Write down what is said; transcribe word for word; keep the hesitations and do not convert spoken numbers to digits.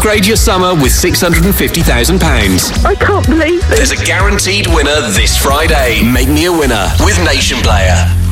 Upgrade your summer with six hundred fifty thousand pounds. I can't believe this. There's a guaranteed winner this Friday. Make me a winner with Nation Player.